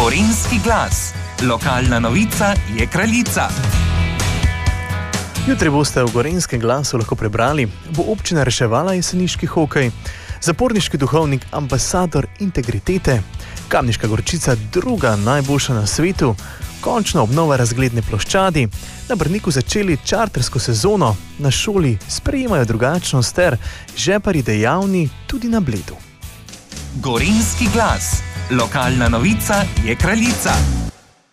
Gorenjski glas. Lokalna novica je kraljica. Jutri boste v Gorenjskem glasu lahko prebrali: bo občina reševala jeseniški hokej, zaporniški duhovnik ambasador integritete, Kamniška Gorčica druga najboljša na svetu, končna obnova razgledne ploščadi, na Brniku začeli čartersko sezono, na šoli sprejemajo drugačnost ter žeparji dejavni tudi na Bledu. Gorenjski glas. Lokalna novica je kraljica.